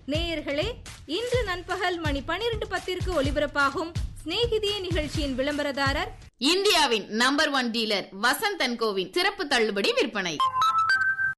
நேயர்களே, இன்று நண்பகல் மணி 12:10 ஒலிபரப்பாகும் சிநேகிதியே நிகழ்ச்சியின் விளம்பரதாரர் இந்தியாவின் number 1 dealer Vasanth and CoWIN சிறப்பு தள்ளுபடி விற்பனை.